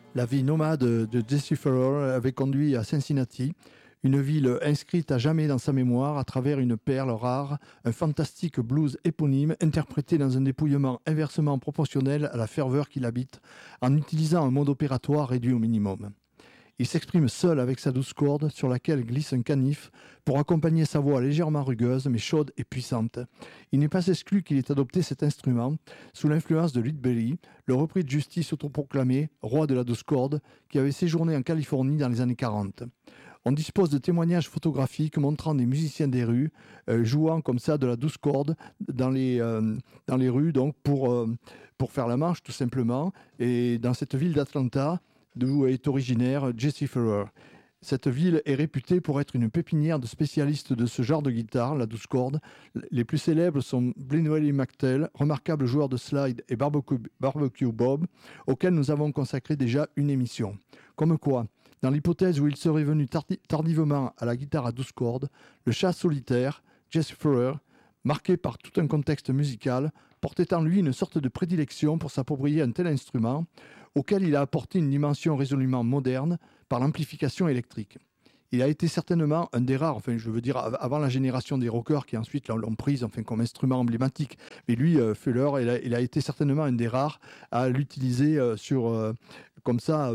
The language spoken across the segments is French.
La vie nomade de Jesse Farrell avait conduit à Cincinnati, une ville inscrite à jamais dans sa mémoire à travers une perle rare, un fantastique blues éponyme interprété dans un dépouillement inversement proportionnel à la ferveur qui l'habite, en utilisant un mode opératoire réduit au minimum. Il s'exprime seul avec sa douce corde sur laquelle glisse un canif pour accompagner sa voix légèrement rugueuse mais chaude et puissante. Il n'est pas exclu qu'il ait adopté cet instrument sous l'influence de Lead Belly, le repris de justice autoproclamé, roi de la douce corde, qui avait séjourné en Californie dans les années 40. On dispose de témoignages photographiques montrant des musiciens des rues jouant comme ça de la douce corde dans les rues donc pour faire la marche tout simplement. Et dans cette ville d'Atlanta, d'où est originaire Jesse Farrell. Cette ville est réputée pour être une pépinière de spécialistes de ce genre de guitare, la douce corde. Les plus célèbres sont Blinwelly McTell, remarquable joueur de slide, et Barbecue Bob, auquel nous avons consacré déjà une émission. Comme quoi, dans l'hypothèse où il serait venu tardivement à la guitare à 12 cordes, le chat solitaire, Jesse Farrell, marqué par tout un contexte musical, portait en lui une sorte de prédilection pour s'approprier un tel instrument, auquel il a apporté une dimension résolument moderne par l'amplification électrique. Il a été certainement un des rares, enfin je veux dire avant la génération des rockers qui ensuite l'ont prise comme instrument emblématique, mais lui, Fuller, il a été certainement un des rares à l'utiliser comme ça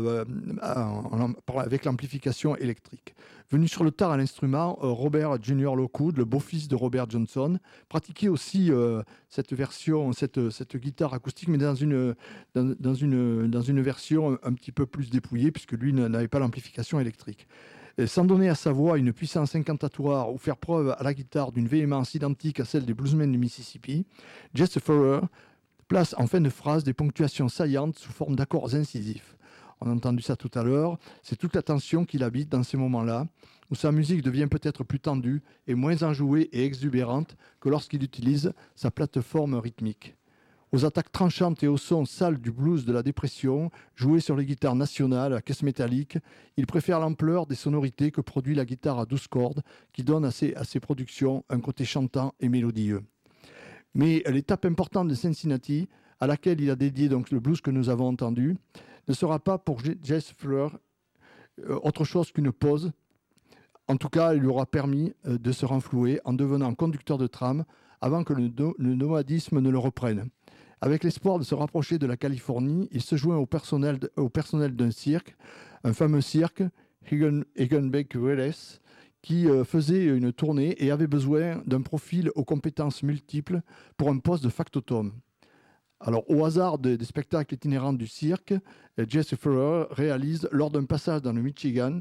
avec l'amplification électrique. Venu sur le tard à l'instrument, Robert Junior Lockwood, le beau-fils de Robert Johnson, pratiquait aussi cette guitare acoustique, mais dans une version un petit peu plus dépouillée, puisque lui n'avait pas l'amplification électrique. Et sans donner à sa voix une puissance incantatoire ou faire preuve à la guitare d'une véhémence identique à celle des bluesmen du Mississippi, Jesse Farrell place en fin de phrase des ponctuations saillantes sous forme d'accords incisifs. On a entendu ça tout à l'heure, c'est toute la tension qu'il habite dans ces moments-là, où sa musique devient peut-être plus tendue et moins enjouée et exubérante que lorsqu'il utilise sa plateforme rythmique. Aux attaques tranchantes et au son sale du blues de la dépression, joué sur les guitares nationales à caisse métallique, il préfère l'ampleur des sonorités que produit la guitare à 12 cordes, qui donne à ses productions un côté chantant et mélodieux. Mais l'étape importante de Cincinnati, à laquelle il a dédié donc le blues que nous avons entendu, ne sera pas pour Jesse Farrell autre chose qu'une pause. En tout cas, il lui aura permis de se renflouer en devenant conducteur de tram avant que le nomadisme ne le reprenne. Avec l'espoir de se rapprocher de la Californie, il se joint au personnel d'un cirque, un fameux cirque, Hagenbeck Willis, qui faisait une tournée et avait besoin d'un profil aux compétences multiples pour un poste de factotum. Alors, au hasard des spectacles itinérants du cirque, Jesse Farrell réalise, lors d'un passage dans le Michigan,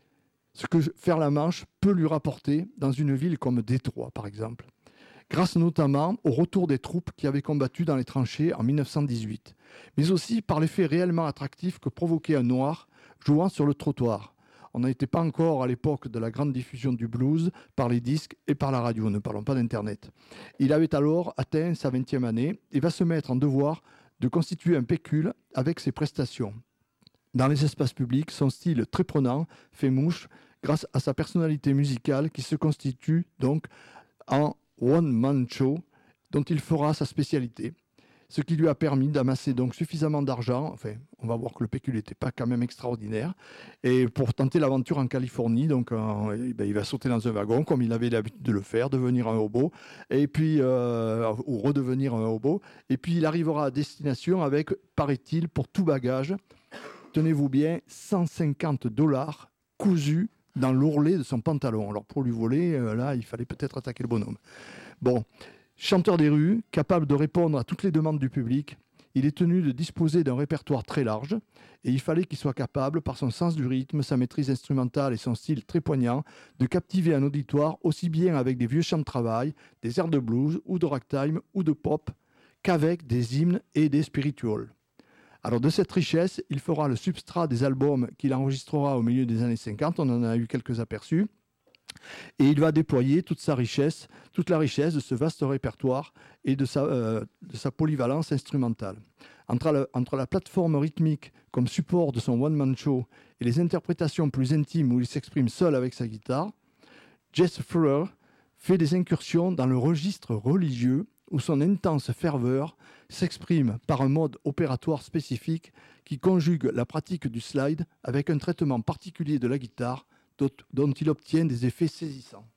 ce que faire la manche peut lui rapporter dans une ville comme Détroit, par exemple. Grâce notamment au retour des troupes qui avaient combattu dans les tranchées en 1918, mais aussi par l'effet réellement attractif que provoquait un noir jouant sur le trottoir. On n'était pas encore à l'époque de la grande diffusion du blues par les disques et par la radio, ne parlons pas d'Internet. Il avait alors atteint sa 20e année et va se mettre en devoir de constituer un pécule avec ses prestations. Dans les espaces publics, son style très prenant fait mouche grâce à sa personnalité musicale qui se constitue donc en one-man show dont il fera sa spécialité. Ce qui lui a permis d'amasser donc suffisamment d'argent, enfin, on va voir que le pécule n'était pas quand même extraordinaire, et pour tenter l'aventure en Californie, donc il va sauter dans un wagon comme il avait l'habitude de le faire, devenir un hobo, et puis ou redevenir un hobo, et puis il arrivera à destination avec, paraît-il, pour tout bagage, tenez-vous bien, $150 cousus dans l'ourlet de son pantalon. Alors pour lui voler, là, il fallait peut-être attaquer le bonhomme. Bon. Chanteur des rues, capable de répondre à toutes les demandes du public, il est tenu de disposer d'un répertoire très large et il fallait qu'il soit capable, par son sens du rythme, sa maîtrise instrumentale et son style très poignant, de captiver un auditoire aussi bien avec des vieux chants de travail, des airs de blues ou de ragtime ou de pop qu'avec des hymnes et des spirituals. Alors de cette richesse, il fera le substrat des albums qu'il enregistrera au milieu des années 50, on en a eu quelques aperçus, et il va déployer toute la richesse de ce vaste répertoire et de sa polyvalence instrumentale. Entre la plateforme rythmique comme support de son one-man show et les interprétations plus intimes où il s'exprime seul avec sa guitare, Jesse Farrell fait des incursions dans le registre religieux où son intense ferveur s'exprime par un mode opératoire spécifique qui conjugue la pratique du slide avec un traitement particulier de la guitare dont il obtient des effets saisissants.